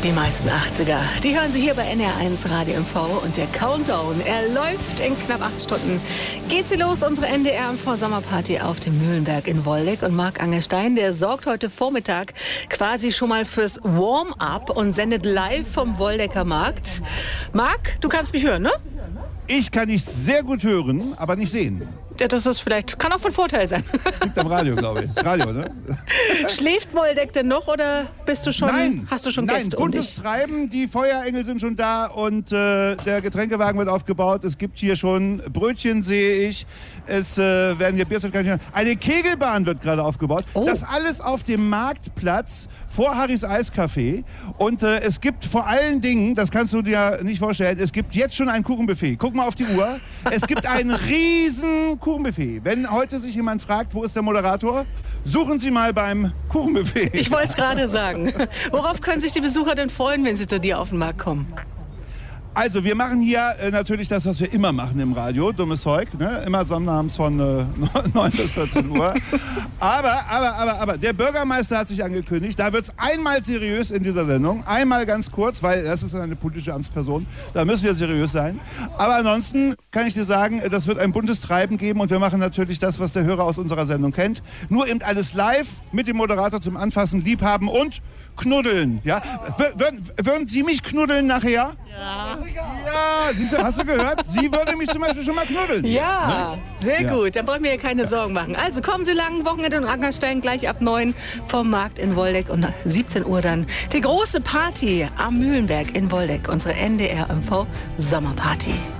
Die meisten 80er, die hören Sie hier bei NR1 Radio MV und der Countdown, er läuft in knapp 8 Stunden. Geht sie los, unsere NDR MV Sommerparty auf dem Mühlenberg in Woldeck, und Marc Angerstein, der sorgt heute Vormittag quasi schon mal fürs Warm-up und sendet live vom Woldecker Markt. Marc, du kannst mich hören, ne? Ich kann dich sehr gut hören, aber nicht sehen. Ja, das ist vielleicht, kann auch von Vorteil sein. Das liegt am Radio, glaube ich. Radio, ne? Schläft Woldeck denn noch oder bist du schon, hast du schon Gäste um dich? Buntes Treiben, die Feuerengel sind schon da und der Getränkewagen wird aufgebaut. Es gibt hier schon Brötchen, sehe ich. Es werden hier Bierzeltkarten. Eine Kegelbahn wird gerade aufgebaut. Oh. Das alles auf dem Marktplatz vor Harrys Eiscafé. Und es gibt vor allen Dingen, das kannst du dir nicht vorstellen, es gibt jetzt schon ein Kuchenbuffet. Guck mal auf die Uhr. Es gibt einen riesen Kuchenbuffet. Wenn heute sich jemand fragt, wo ist der Moderator, suchen Sie mal beim Kuchenbuffet. Ich wollte es gerade sagen. Worauf können sich die Besucher denn freuen, wenn sie zu dir auf den Markt kommen? Also wir machen hier natürlich das, was wir immer machen im Radio, dummes Zeug, ne? Immer sonnabends von 9 bis 14 Uhr. Aber der Bürgermeister hat sich angekündigt, da wird es einmal seriös in dieser Sendung, einmal ganz kurz, weil das ist eine politische Amtsperson, da müssen wir seriös sein. Aber ansonsten kann ich dir sagen, das wird ein buntes Treiben geben und wir machen natürlich das, was der Hörer aus unserer Sendung kennt. Nur eben alles live mit dem Moderator zum Anfassen, Liebhaben und knuddeln. Ja? Würden Sie mich knuddeln nachher? Ja. Ja, siehst du, hast du gehört? Sie würde mich zum Beispiel schon mal knuddeln. Ja, sehr gut. Dann brauchen wir ja keine Sorgen machen. Also kommen Sie lang, Wochenende und Angerstein gleich ab 9 vom Markt in Woldeck und 17 Uhr dann die große Party am Mühlenberg in Woldeck, unsere NDR MV Sommerparty.